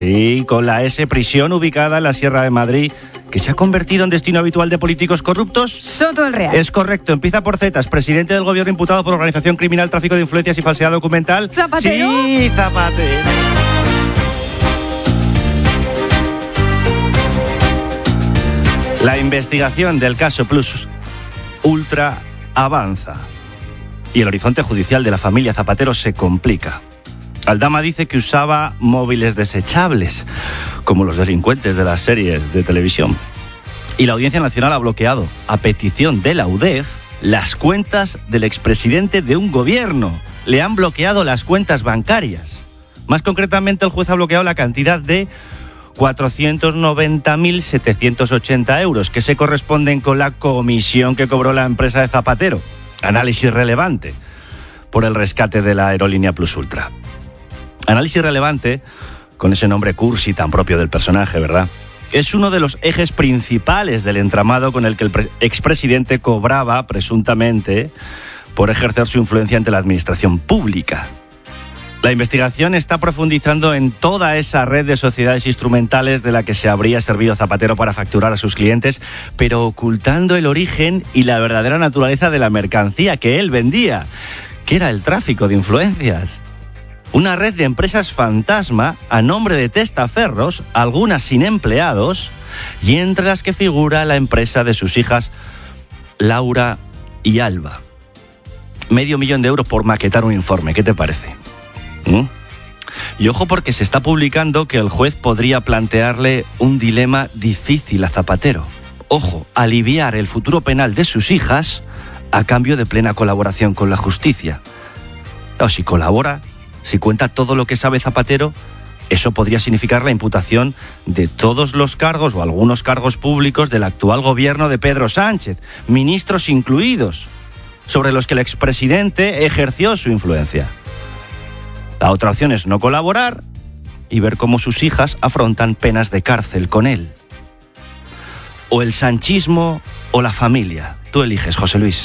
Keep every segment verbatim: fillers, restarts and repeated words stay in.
Y con la S, prisión ubicada en la Sierra de Madrid, que se ha convertido en destino habitual de políticos corruptos. Soto el Real. Es correcto, empieza por Z, presidente del gobierno imputado por organización criminal, tráfico de influencias y falsedad documental. ¿Zapatero? Sí, Zapatero. La investigación del caso Plus Ultra avanza y el horizonte judicial de la familia Zapatero se complica. Aldama dice que usaba móviles desechables, como los delincuentes de las series de televisión. Y la Audiencia Nacional ha bloqueado, a petición de la U D E F, las cuentas del expresidente de un gobierno. Le han bloqueado las cuentas bancarias. Más concretamente, el juez ha bloqueado la cantidad de cuatrocientos noventa mil setecientos ochenta euros, que se corresponden con la comisión que cobró la empresa de Zapatero. Análisis relevante por el rescate de la aerolínea Plus Ultra. Análisis relevante, con ese nombre cursi tan propio del personaje, ¿verdad? Es uno de los ejes principales del entramado con el que el pre- expresidente cobraba, presuntamente, por ejercer su influencia ante la administración pública. La investigación está profundizando en toda esa red de sociedades instrumentales de la que se habría servido Zapatero para facturar a sus clientes, pero ocultando el origen y la verdadera naturaleza de la mercancía que él vendía, que era el tráfico de influencias. Una red de empresas fantasma a nombre de testaferros, algunas sin empleados, y entre las que figura la empresa de sus hijas Laura y Alba. Medio millón de euros por maquetar un informe, ¿qué te parece? ¿Mm? Y ojo, porque se está publicando que el juez podría plantearle un dilema difícil a Zapatero. Ojo, aliviar el futuro penal de sus hijas a cambio de plena colaboración con la justicia. O si colabora, si cuenta todo lo que sabe Zapatero, eso podría significar la imputación de todos los cargos o algunos cargos públicos del actual gobierno de Pedro Sánchez, ministros incluidos, sobre los que el expresidente ejerció su influencia. La otra opción es no colaborar y ver cómo sus hijas afrontan penas de cárcel con él. O el sanchismo o la familia. Tú eliges, José Luis.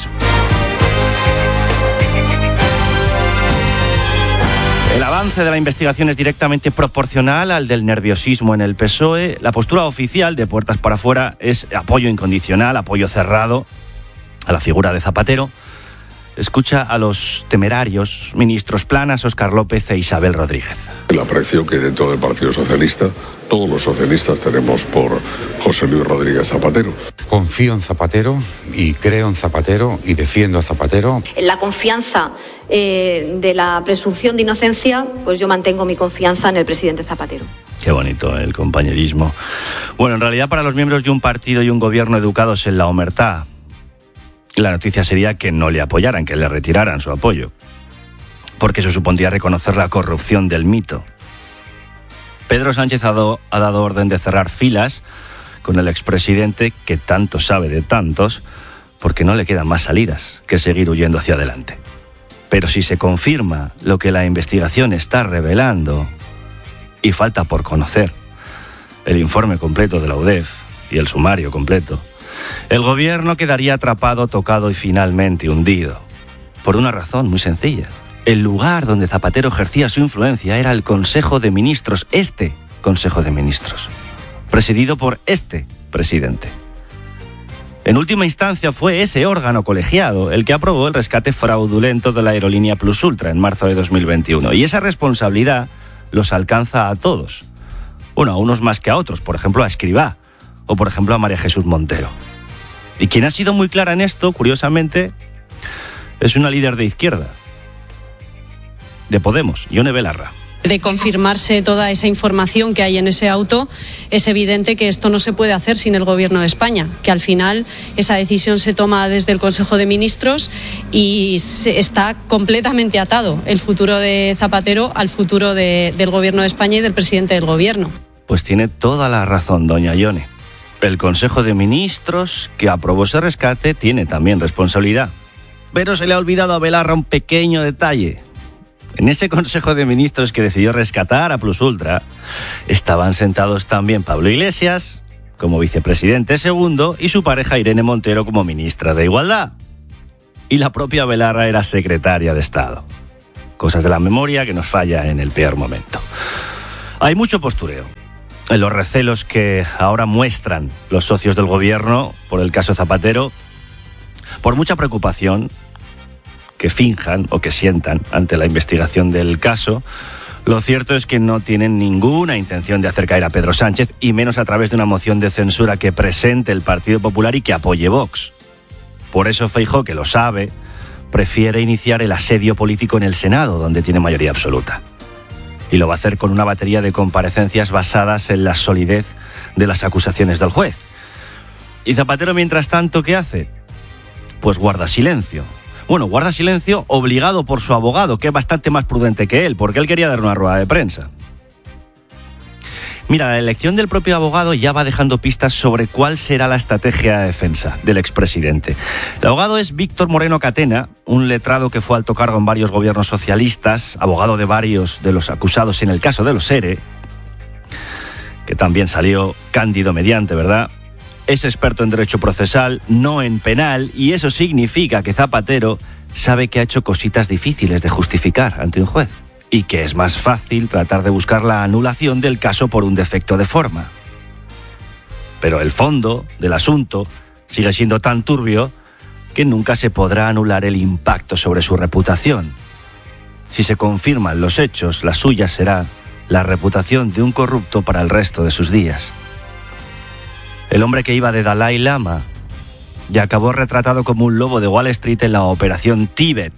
El avance de la investigación es directamente proporcional al del nerviosismo en el P S O E. La postura oficial, de puertas para afuera, es apoyo incondicional, apoyo cerrado a la figura de Zapatero. Escucha a los temerarios ministros Planas, Óscar López e Isabel Rodríguez. El aprecio que dentro del Partido Socialista todos los socialistas tenemos por José Luis Rodríguez Zapatero. Confío en Zapatero y creo en Zapatero y defiendo a Zapatero. En la confianza eh, de la presunción de inocencia, pues yo mantengo mi confianza en el presidente Zapatero. Qué bonito el compañerismo. Bueno, en realidad para los miembros de un partido y un gobierno educados en la omertá, la noticia sería que no le apoyaran, que le retiraran su apoyo, porque eso supondría reconocer la corrupción del mito. Pedro Sánchez ha dado, ha dado orden de cerrar filas con el expresidente, que tanto sabe de tantos, porque no le quedan más salidas que seguir huyendo hacia adelante. Pero si se confirma lo que la investigación está revelando, y falta por conocer el informe completo de la U D E F y el sumario completo, el gobierno quedaría atrapado, tocado y finalmente hundido. Por una razón muy sencilla. El lugar donde Zapatero ejercía su influencia era el Consejo de Ministros, este Consejo de Ministros, presidido por este presidente. En última instancia fue ese órgano colegiado el que aprobó el rescate fraudulento de la aerolínea Plus Ultra en marzo de dos mil veintiuno. Y esa responsabilidad los alcanza a todos. Bueno, a unos más que a otros, por ejemplo a Escrivá o por ejemplo a María Jesús Montero. Y quien ha sido muy clara en esto, curiosamente, es una líder de izquierda, de Podemos, Ione Belarra. De confirmarse toda esa información que hay en ese auto, es evidente que esto no se puede hacer sin el Gobierno de España, que al final esa decisión se toma desde el Consejo de Ministros y se está completamente atado el futuro de Zapatero al futuro de, del Gobierno de España y del presidente del Gobierno. Pues tiene toda la razón, doña Ione. El Consejo de Ministros que aprobó ese rescate tiene también responsabilidad. Pero se le ha olvidado a Belarra un pequeño detalle. En ese Consejo de Ministros que decidió rescatar a Plus Ultra, estaban sentados también Pablo Iglesias, como vicepresidente segundo, y su pareja Irene Montero como ministra de Igualdad. Y la propia Belarra era secretaria de Estado. Cosas de la memoria que nos falla en el peor momento. Hay mucho postureo en los recelos que ahora muestran los socios del gobierno por el caso Zapatero, por mucha preocupación que finjan o que sientan ante la investigación del caso. Lo cierto es que no tienen ninguna intención de hacer caer a Pedro Sánchez, y menos a través de una moción de censura que presente el Partido Popular y que apoye Vox. Por eso Feijóo, que lo sabe, prefiere iniciar el asedio político en el Senado, donde tiene mayoría absoluta. Y lo va a hacer con una batería de comparecencias basadas en la solidez de las acusaciones del juez. Y Zapatero, mientras tanto, ¿qué hace? Pues guarda silencio. Bueno, guarda silencio obligado por su abogado, que es bastante más prudente que él, porque él quería dar una rueda de prensa. Mira, la elección del propio abogado ya va dejando pistas sobre cuál será la estrategia de defensa del expresidente. El abogado es Víctor Moreno Catena, un letrado que fue alto cargo en varios gobiernos socialistas, abogado de varios de los acusados en el caso de los ERE, que también salió cándido mediante, ¿verdad? Es experto en derecho procesal, no en penal, y eso significa que Zapatero sabe que ha hecho cositas difíciles de justificar ante un juez, y que es más fácil tratar de buscar la anulación del caso por un defecto de forma. Pero el fondo del asunto sigue siendo tan turbio que nunca se podrá anular el impacto sobre su reputación. Si se confirman los hechos, la suya será la reputación de un corrupto para el resto de sus días. El hombre que iba de Dalai Lama y acabó retratado como un lobo de Wall Street en la Operación Tíbet.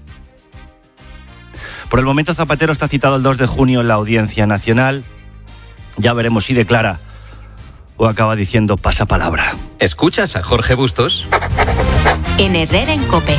Por el momento, Zapatero está citado el dos de junio en la Audiencia Nacional. Ya veremos si declara o acaba diciendo pasapalabra. ¿Escuchas a Jorge Bustos? En Herrera en COPE.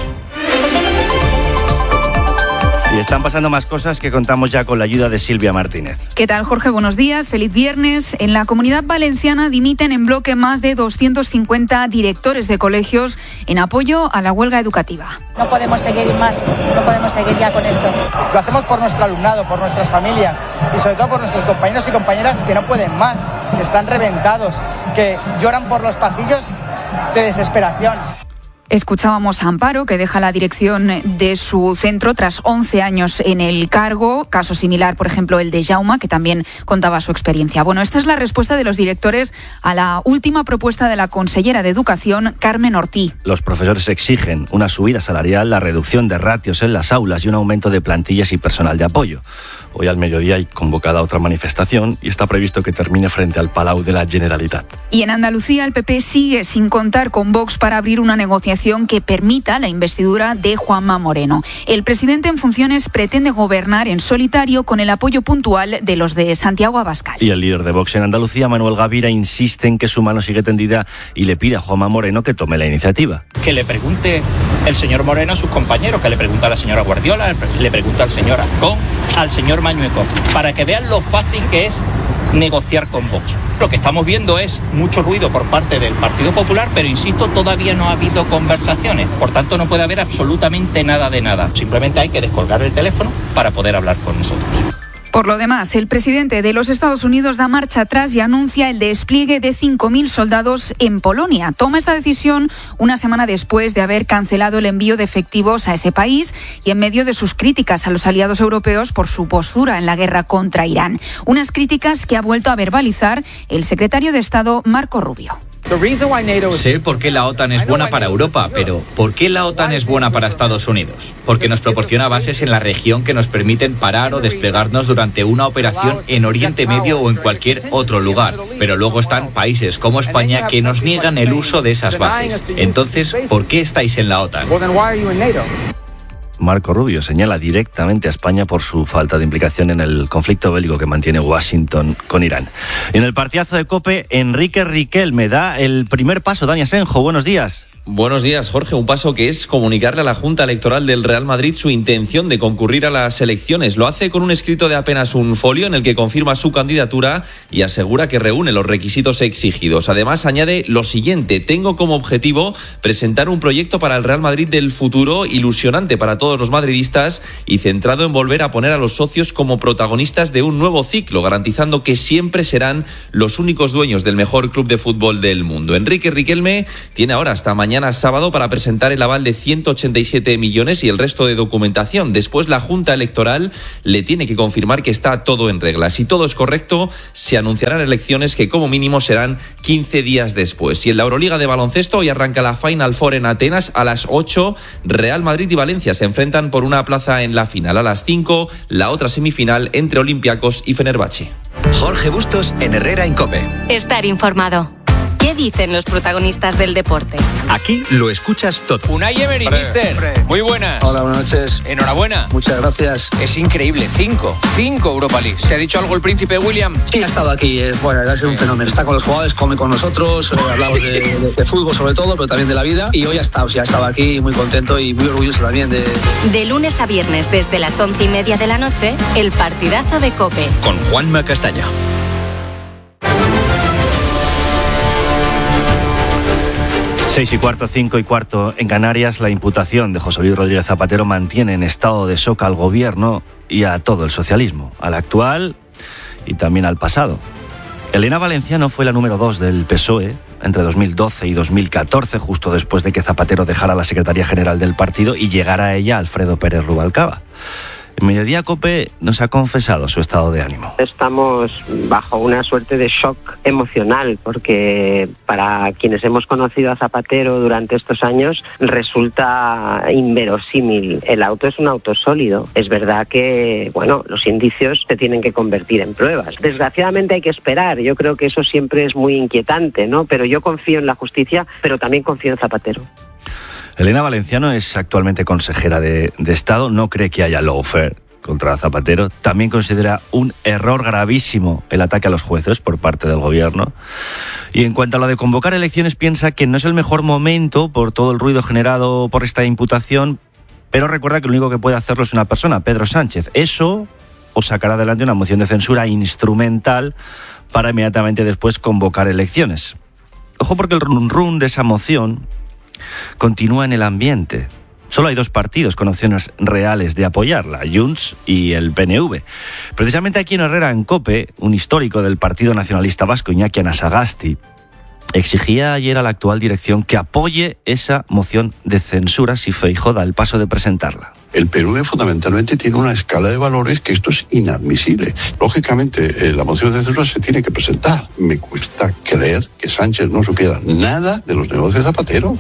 Y están pasando más cosas que contamos ya con la ayuda de Silvia Martínez. ¿Qué tal, Jorge? Buenos días, feliz viernes. En la Comunidad Valenciana dimiten en bloque más de doscientos cincuenta directores de colegios en apoyo a la huelga educativa. No podemos seguir más, no podemos seguir ya con esto. Lo hacemos por nuestro alumnado, por nuestras familias y sobre todo por nuestros compañeros y compañeras que no pueden más, que están reventados, que lloran por los pasillos de desesperación. Escuchábamos a Amparo, que deja la dirección de su centro tras once años en el cargo. Caso similar, por ejemplo, el de Jaume, que también contaba su experiencia. Bueno, esta es la respuesta de los directores a la última propuesta de la consellera de Educación, Carmen Ortí. Los profesores exigen una subida salarial, la reducción de ratios en las aulas y un aumento de plantillas y personal de apoyo. Hoy al mediodía hay convocada otra manifestación y está previsto que termine frente al Palau de la Generalitat. Y en Andalucía el P P sigue sin contar con Vox para abrir una negociación que permita la investidura de Juanma Moreno. El presidente en funciones pretende gobernar en solitario con el apoyo puntual de los de Santiago Abascal. Y el líder de Vox en Andalucía, Manuel Gavira, insiste en que su mano sigue tendida y le pide a Juanma Moreno que tome la iniciativa. Que le pregunte el señor Moreno a sus compañeros, que le pregunte a la señora Guardiola, le pregunte al señor Azcón, al señor Mañueco, para que vean lo fácil que es negociar con Vox. Lo que estamos viendo es mucho ruido por parte del Partido Popular, pero insisto, todavía no ha habido conversaciones. Por tanto, no puede haber absolutamente nada de nada. Simplemente hay que descolgar el teléfono para poder hablar con nosotros. Por lo demás, el presidente de los Estados Unidos da marcha atrás y anuncia el despliegue de cinco mil soldados en Polonia. Toma esta decisión una semana después de haber cancelado el envío de efectivos a ese país y en medio de sus críticas a los aliados europeos por su postura en la guerra contra Irán. Unas críticas que ha vuelto a verbalizar el secretario de Estado, Marco Rubio. Sé por qué la OTAN es buena para Europa, pero ¿por qué la OTAN es buena para Estados Unidos? Porque nos proporciona bases en la región que nos permiten parar o desplegarnos durante una operación en Oriente Medio o en cualquier otro lugar. Pero luego están países como España que nos niegan el uso de esas bases. Entonces, ¿por qué estáis en la OTAN? Marco Rubio señala directamente a España por su falta de implicación en el conflicto bélico que mantiene Washington con Irán. En el partidazo de COPE, Enrique Riquelme da el primer paso. Dani Asenjo, buenos días. Buenos días, Jorge. Un paso que es comunicarle a la Junta Electoral del Real Madrid su intención de concurrir a las elecciones. Lo hace con un escrito de apenas un folio en el que confirma su candidatura y asegura que reúne los requisitos exigidos. Además, añade lo siguiente: tengo como objetivo presentar un proyecto para el Real Madrid del futuro, ilusionante para todos los madridistas y centrado en volver a poner a los socios como protagonistas de un nuevo ciclo, garantizando que siempre serán los únicos dueños del mejor club de fútbol del mundo. Enrique Riquelme tiene ahora hasta mañana mañana sábado para presentar el aval de ciento ochenta y siete millones y el resto de documentación. Después la Junta Electoral le tiene que confirmar que está todo en regla. Si todo es correcto, se anunciarán elecciones que como mínimo serán quince días después. Y en la Euroliga de baloncesto hoy arranca la Final Four en Atenas a las ocho. Real Madrid y Valencia se enfrentan por una plaza en la final. A las cinco, la otra semifinal entre Olympiacos y Fenerbahce. Jorge Bustos en Herrera en COPE. Estar informado. ¿Qué dicen los protagonistas del deporte? Aquí lo escuchas todo. Unai Emery, mister. Muy buenas. Hola, buenas noches. Enhorabuena. Muchas gracias. Es increíble. Cinco. Cinco Europa League. ¿Te ha dicho algo el príncipe William? Sí, ha estado aquí. Es, bueno, es un fenómeno. Está con los jugadores, come con nosotros. Eh, hablamos de, de, de fútbol sobre todo, pero también de la vida. Y hoy ha estado, sí, ha estado aquí muy contento y muy orgulloso también de... De lunes a viernes, desde las once y media de la noche, el partidazo de COPE. Con Juanma Castaño. Seis y cuarto, cinco y cuarto en Canarias. La imputación de José Luis Rodríguez Zapatero mantiene en estado de shock al gobierno y a todo el socialismo, al actual y también al pasado. Elena Valenciano fue la número dos del P S O E entre dos mil doce y dos mil catorce, justo después de que Zapatero dejara la Secretaría General del partido y llegara a ella Alfredo Pérez Rubalcaba. En Mediodía COPE nos ha confesado su estado de ánimo. Estamos bajo una suerte de shock emocional porque para quienes hemos conocido a Zapatero durante estos años resulta inverosímil. El auto es un auto sólido. Es verdad que, bueno, los indicios se tienen que convertir en pruebas. Desgraciadamente hay que esperar. Yo creo que eso siempre es muy inquietante, ¿no? Pero yo confío en la justicia, pero también confío en Zapatero. Elena Valenciano es actualmente consejera de, de Estado, no cree que haya lawfare contra Zapatero, también considera un error gravísimo el ataque a los jueces por parte del gobierno. Y en cuanto a lo de convocar elecciones, piensa que no es el mejor momento por todo el ruido generado por esta imputación, pero recuerda que lo único que puede hacerlo es una persona, Pedro Sánchez. Eso o sacar adelante una moción de censura instrumental para inmediatamente después convocar elecciones. Ojo, porque el run run de esa moción continúa en el ambiente. Solo hay dos partidos con opciones reales de apoyarla, Junts y el P N V. Precisamente aquí en Herrera en COPE, un histórico del Partido Nacionalista Vasco, Iñaki Anasagasti, exigía ayer a la actual dirección que apoye esa moción de censura si Feijóo da el paso de presentarla. El P N V fundamentalmente tiene una escala de valores que esto es inadmisible. Lógicamente, eh, la moción de censura se tiene que presentar. Me cuesta creer que Sánchez no supiera nada de los negocios de Zapatero.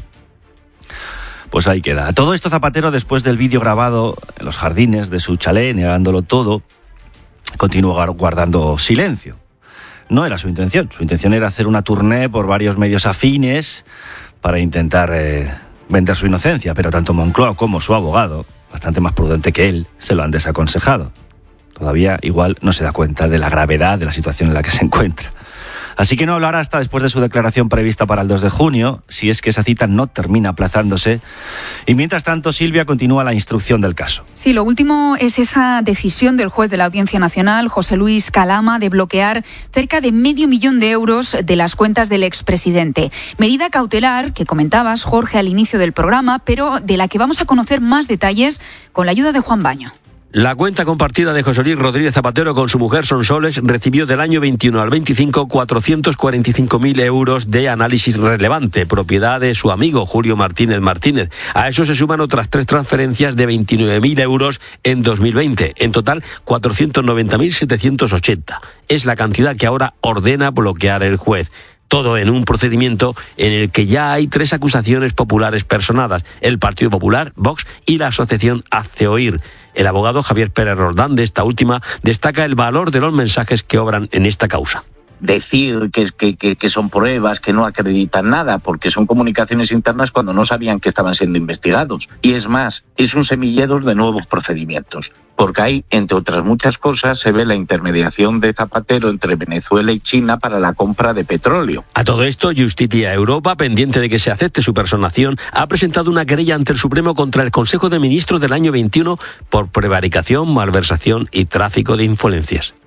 Pues ahí queda. Todo esto Zapatero, después del vídeo grabado en los jardines de su chalet, negándolo todo, continúa guardando silencio. No era su intención. Su intención era hacer una tournée por varios medios afines para intentar eh, vender su inocencia, pero tanto Moncloa como su abogado, bastante más prudente que él, se lo han desaconsejado. Todavía igual no se da cuenta de la gravedad de la situación en la que se encuentra. Así que no hablará hasta después de su declaración prevista para el dos de junio, si es que esa cita no termina aplazándose. Y mientras tanto, Silvia, continúa la instrucción del caso. Sí, lo último es esa decisión del juez de la Audiencia Nacional, José Luis Calama, de bloquear cerca de medio millón de euros de las cuentas del expresidente. Medida cautelar que comentabas, Jorge, al inicio del programa, pero de la que vamos a conocer más detalles con la ayuda de Juan Baño. La cuenta compartida de José Luis Rodríguez Zapatero con su mujer Sonsoles recibió del año veintiuno al veinticinco cuatrocientos cuarenta y cinco mil euros de análisis relevante, propiedad de su amigo Julio Martínez Martínez. A eso se suman otras tres transferencias de veintinueve mil euros en dos mil veinte. En total, cuatrocientos noventa mil setecientos ochenta. Es la cantidad que ahora ordena bloquear el juez. Todo en un procedimiento en el que ya hay tres acusaciones populares personadas: el Partido Popular, Vox y la asociación Hazte Oír. El abogado Javier Pérez Roldán de esta última destaca el valor de los mensajes que obran en esta causa. Decir que, que, que son pruebas, que no acreditan nada, porque son comunicaciones internas cuando no sabían que estaban siendo investigados. Y es más, es un semillero de nuevos procedimientos. Porque ahí, entre otras muchas cosas, se ve la intermediación de Zapatero entre Venezuela y China para la compra de petróleo. A todo esto, Justicia Europa, pendiente de que se acepte su personación, ha presentado una querella ante el Supremo contra el Consejo de Ministros del año veintiuno por prevaricación, malversación y tráfico de influencias.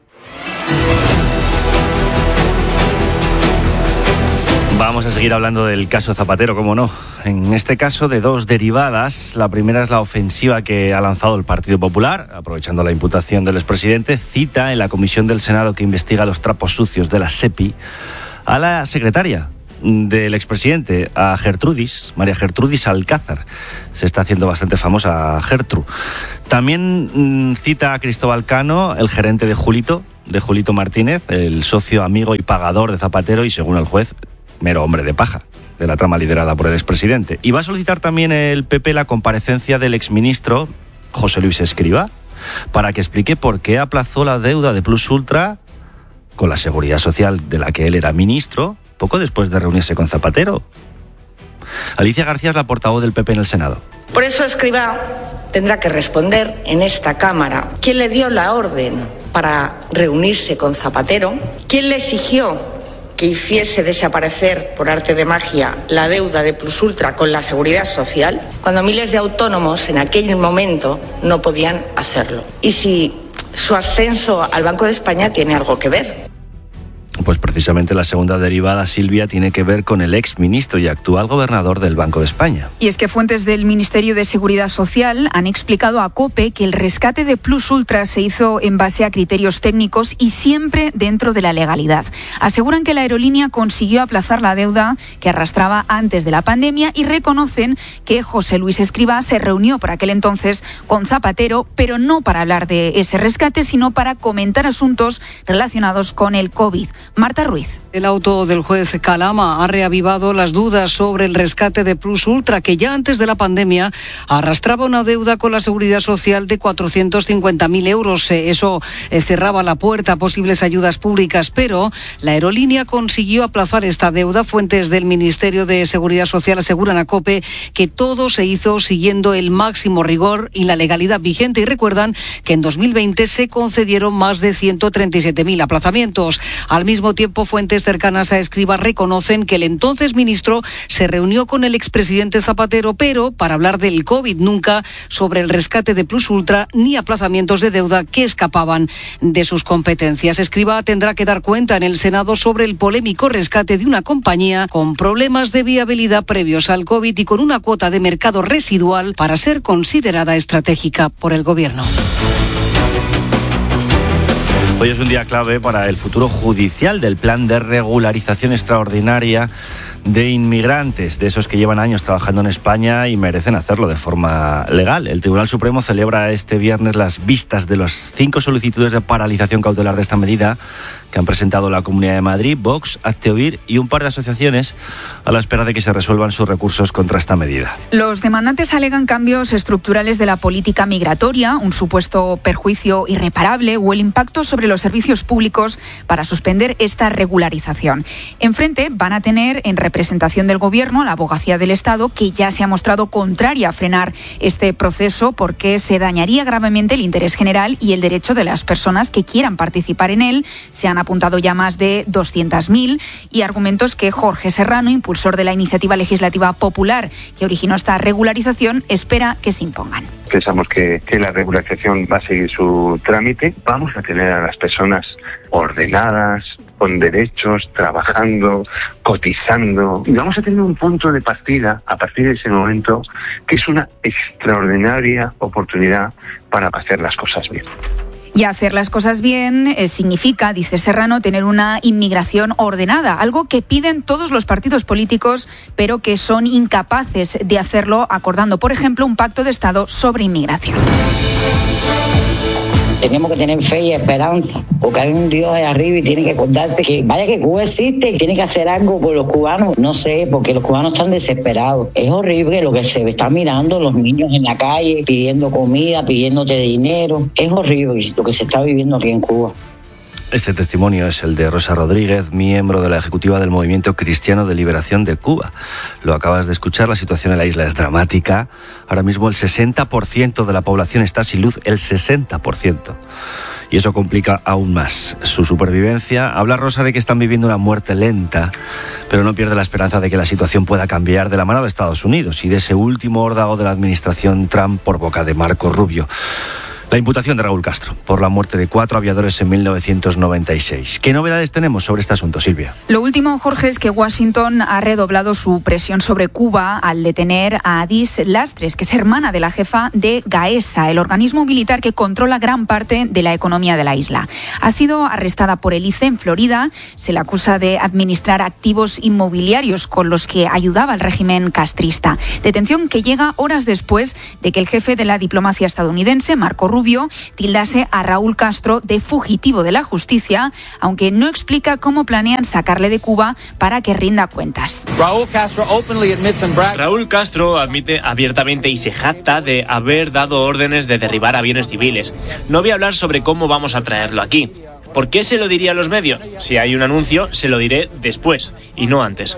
Vamos a seguir hablando del caso Zapatero, cómo no. En este caso de dos derivadas. La primera es la ofensiva que ha lanzado el Partido Popular, aprovechando la imputación del expresidente. Cita en la comisión del Senado que investiga los trapos sucios de la SEPI a la secretaria del expresidente a Gertrudis, María Gertrudis Alcázar. Se está haciendo bastante famosa Gertru. También mmm, cita a Cristóbal Cano, el gerente de Julito, de Julito Martínez, el socio, amigo y pagador de Zapatero y, según el juez, mero hombre de paja de la trama liderada por el expresidente. Y va a solicitar también el P P la comparecencia del exministro José Luis Escrivá para que explique por qué aplazó la deuda de Plus Ultra con la Seguridad Social de la que él era ministro poco después de reunirse con Zapatero. Alicia García es la portavoz del P P en el Senado. Por eso Escrivá tendrá que responder en esta Cámara quién le dio la orden para reunirse con Zapatero, quién le exigió que hiciese desaparecer por arte de magia la deuda de Plus Ultra con la Seguridad Social, cuando miles de autónomos en aquel momento no podían hacerlo. Y si su ascenso al Banco de España tiene algo que ver. Pues precisamente la segunda derivada, Silvia, tiene que ver con el exministro y actual gobernador del Banco de España. Y es que fuentes del Ministerio de Seguridad Social han explicado a COPE que el rescate de Plus Ultra se hizo en base a criterios técnicos y siempre dentro de la legalidad. Aseguran que la aerolínea consiguió aplazar la deuda que arrastraba antes de la pandemia y reconocen que José Luis Escrivá se reunió por aquel entonces con Zapatero, pero no para hablar de ese rescate, sino para comentar asuntos relacionados con el COVID. Marta Ruiz. El auto del juez Calama ha reavivado las dudas sobre el rescate de Plus Ultra, que ya antes de la pandemia arrastraba una deuda con la Seguridad Social de cuatrocientos cincuenta mil euros. Eso cerraba la puerta a posibles ayudas públicas, pero la aerolínea consiguió aplazar esta deuda. Fuentes del Ministerio de Seguridad Social aseguran a COPE que todo se hizo siguiendo el máximo rigor y la legalidad vigente, y recuerdan que en dos mil veinte se concedieron más de ciento treinta y siete mil aplazamientos. Al mismo tiempo, fuentes cercanas a Escrivá reconocen que el entonces ministro se reunió con el expresidente Zapatero, pero para hablar del COVID, nunca sobre el rescate de Plus Ultra ni aplazamientos de deuda que escapaban de sus competencias. Escrivá tendrá que dar cuenta en el Senado sobre el polémico rescate de una compañía con problemas de viabilidad previos al COVID y con una cuota de mercado residual para ser considerada estratégica por el gobierno. Hoy es un día clave para el futuro judicial del plan de regularización extraordinaria de inmigrantes, de esos que llevan años trabajando en España y merecen hacerlo de forma legal. El Tribunal Supremo celebra este viernes las vistas de las cinco solicitudes de paralización cautelar de esta medida que han presentado la Comunidad de Madrid, Vox, Hazte Oír y un par de asociaciones a la espera de que se resuelvan sus recursos contra esta medida. Los demandantes alegan cambios estructurales de la política migratoria, un supuesto perjuicio irreparable o el impacto sobre los servicios públicos para suspender esta regularización. Enfrente van a tener en representación del Gobierno la Abogacía del Estado, que ya se ha mostrado contraria a frenar este proceso porque se dañaría gravemente el interés general y el derecho de las personas que quieran participar en él. Se han apuntado ya más de doscientos mil y argumentos que Jorge Serrano, impulsor de la iniciativa legislativa popular que originó esta regularización, espera que se impongan. Pensamos que, que la regularización va a seguir su trámite. Vamos a tener a las personas ordenadas, con derechos, trabajando, cotizando. Y vamos a tener un punto de partida a partir de ese momento que es una extraordinaria oportunidad para hacer las cosas bien. Y hacer las cosas bien eh, significa, dice Serrano, tener una inmigración ordenada, algo que piden todos los partidos políticos, pero que son incapaces de hacerlo acordando, por ejemplo, un pacto de Estado sobre inmigración. Tenemos que tener fe y esperanza, porque hay un Dios ahí arriba y tiene que acordarse que vaya que Cuba existe y tiene que hacer algo por los cubanos. No sé, porque los cubanos están desesperados. Es horrible lo que se está mirando, los niños en la calle pidiendo comida, pidiéndote dinero. Es horrible lo que se está viviendo aquí en Cuba. Este testimonio es el de Rosa Rodríguez, miembro de la ejecutiva del Movimiento Cristiano de Liberación de Cuba. Lo acabas de escuchar, la situación en la isla es dramática. Ahora mismo el sesenta por ciento de la población está sin luz, el sesenta por ciento. Y eso complica aún más su supervivencia. Habla Rosa de que están viviendo una muerte lenta, pero no pierde la esperanza de que la situación pueda cambiar de la mano de Estados Unidos y de ese último órdago de la administración Trump por boca de Marco Rubio. La imputación de Raúl Castro por la muerte de cuatro aviadores en mil novecientos noventa y seis. ¿Qué novedades tenemos sobre este asunto, Silvia? Lo último, Jorge, es que Washington ha redoblado su presión sobre Cuba al detener a Adís Lastres, que es hermana de la jefa de Gaesa, el organismo militar que controla gran parte de la economía de la isla. Ha sido arrestada por el I C E en Florida. Se le acusa de administrar activos inmobiliarios con los que ayudaba al régimen castrista. Detención que llega horas después de que el jefe de la diplomacia estadounidense, Marco Rubio, Rubio tildase a Raúl Castro de fugitivo de la justicia, aunque no explica cómo planean sacarle de Cuba para que rinda cuentas. Raúl Castro, Raúl Castro admite abiertamente y se jacta de haber dado órdenes de derribar aviones civiles. No voy a hablar sobre cómo vamos a traerlo aquí. ¿Por qué se lo diría a los medios? Si hay un anuncio, se lo diré después y no antes.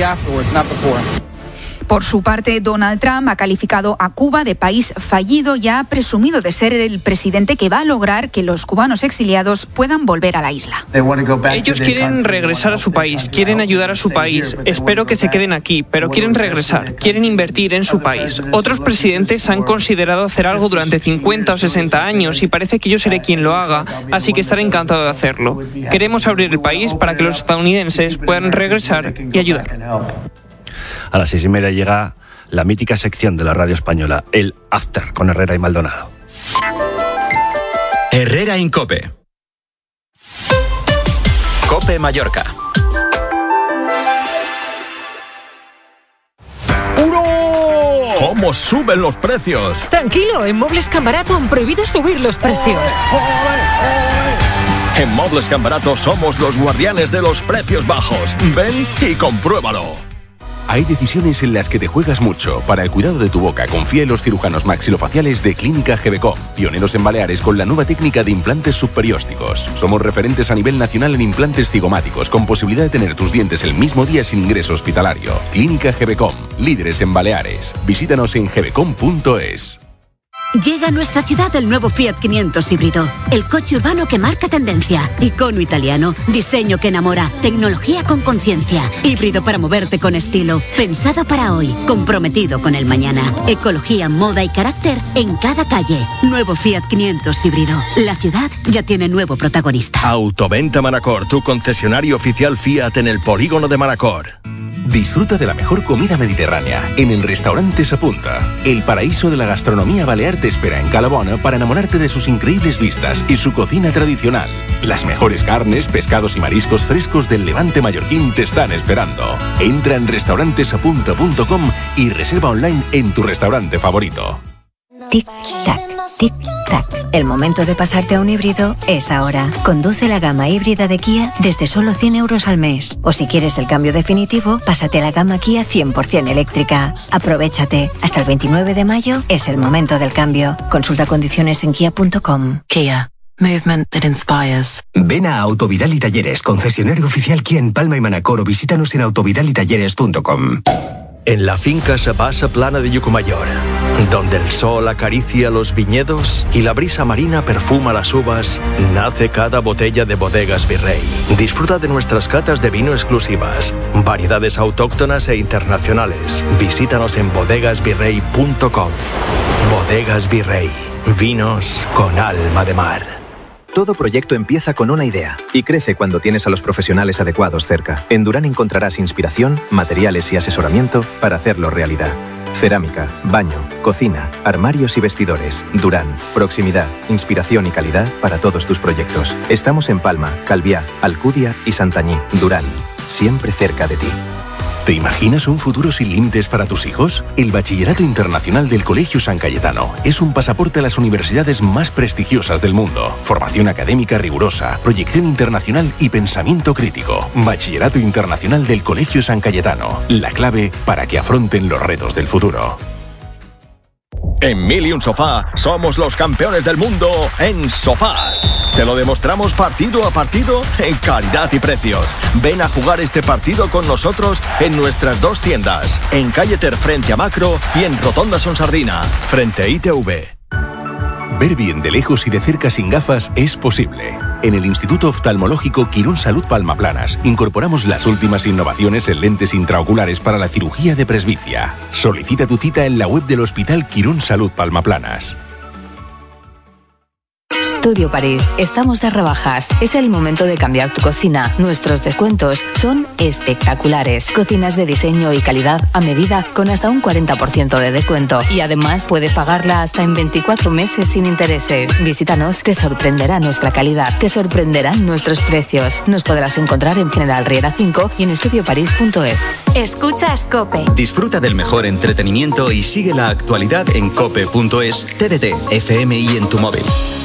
Por su parte, Donald Trump ha calificado a Cuba de país fallido y ha presumido de ser el presidente que va a lograr que los cubanos exiliados puedan volver a la isla. Ellos quieren regresar a su país, quieren ayudar a su país. Espero que se queden aquí, pero quieren regresar, quieren invertir en su país. Otros presidentes han considerado hacer algo durante cincuenta o sesenta años y parece que yo seré quien lo haga, así que estaré encantado de hacerlo. Queremos abrir el país para que los estadounidenses puedan regresar y ayudar. A las seis y media llega la mítica sección de la radio española, el After, con Herrera y Maldonado. Herrera en COPE. COPE Mallorca. ¡Uro! ¿Cómo suben los precios? Tranquilo, en Mobles Cambarato han prohibido subir los precios. En Mobles Cambarato somos los guardianes de los precios bajos. Ven y compruébalo. Hay decisiones en las que te juegas mucho. Para el cuidado de tu boca, confía en los cirujanos maxilofaciales de Clínica Gebecom, pioneros en Baleares con la nueva técnica de implantes subperiósticos. Somos referentes a nivel nacional en implantes cigomáticos, con posibilidad de tener tus dientes el mismo día sin ingreso hospitalario. Clínica Gebecom, líderes en Baleares. Visítanos en gebecom punto es. Llega a nuestra ciudad el nuevo Fiat quinientos híbrido, el coche urbano que marca tendencia, icono italiano, diseño que enamora, tecnología con conciencia, híbrido para moverte con estilo, pensado para hoy, comprometido con el mañana, ecología, moda y carácter en cada calle. Nuevo Fiat quinientos híbrido, la ciudad ya tiene nuevo protagonista. Autoventa Manacor, tu concesionario oficial Fiat en el polígono de Manacor. Disfruta de la mejor comida mediterránea en el restaurante Sapunta. El paraíso de la gastronomía balear te espera en Calabona para enamorarte de sus increíbles vistas y su cocina tradicional. Las mejores carnes, pescados y mariscos frescos del Levante mallorquín te están esperando. Entra en restaurante sapunta punto com y reserva online en tu restaurante favorito. Tic-tac, tic-tac. El momento de pasarte a un híbrido es ahora. Conduce la gama híbrida de Kia desde solo cien euros al mes. O si quieres el cambio definitivo, pásate a la gama Kia cien por ciento eléctrica. Aprovechate. Hasta el veintinueve de mayo es el momento del cambio. Consulta condiciones en kia punto com. Kia. Movement that inspires. Ven a Autovidal y Talleres, concesionario oficial Kia en Palma y Manacor, o visítanos en autovidal y talleres punto com. En la finca Sabasa Plana de Yucumayor, donde el sol acaricia los viñedos y la brisa marina perfuma las uvas, nace cada botella de Bodegas Virrey. Disfruta de nuestras catas de vino exclusivas, variedades autóctonas e internacionales. Visítanos en bodegas virrey punto com. Bodegas Virrey, vinos con alma de mar. Todo proyecto empieza con una idea y crece cuando tienes a los profesionales adecuados cerca. En Durán encontrarás inspiración, materiales y asesoramiento para hacerlo realidad. Cerámica, baño, cocina, armarios y vestidores. Durán, proximidad, inspiración y calidad para todos tus proyectos. Estamos en Palma, Calviá, Alcudia y Santañí. Durán, siempre cerca de ti. ¿Te imaginas un futuro sin límites para tus hijos? El Bachillerato Internacional del Colegio San Cayetano es un pasaporte a las universidades más prestigiosas del mundo. Formación académica rigurosa, proyección internacional y pensamiento crítico. Bachillerato Internacional del Colegio San Cayetano. La clave para que afronten los retos del futuro. En Mil y un Sofá somos los campeones del mundo en sofás. Te lo demostramos partido a partido en calidad y precios. Ven a jugar este partido con nosotros en nuestras dos tiendas, en Calle Ter frente a Macro y en Rotonda Sonsardina, frente a I T V. Ver bien de lejos y de cerca sin gafas es posible. En el Instituto Oftalmológico Quirón Salud Palma Planas incorporamos las últimas innovaciones en lentes intraoculares para la cirugía de presbicia. Solicita tu cita en la web del Hospital Quirón Salud Palma Planas. Studio París, estamos de rebajas. Es el momento de cambiar tu cocina. Nuestros descuentos son espectaculares. Cocinas de diseño y calidad a medida con hasta un cuarenta por ciento de descuento. Y además puedes pagarla hasta en veinticuatro meses sin intereses. Visítanos, te sorprenderá nuestra calidad, te sorprenderán nuestros precios. Nos podrás encontrar en General Riera cinco y en estudio parís punto es. Escuchas COPE. Disfruta del mejor entretenimiento y sigue la actualidad en cope punto es, T D T, F M y en tu móvil.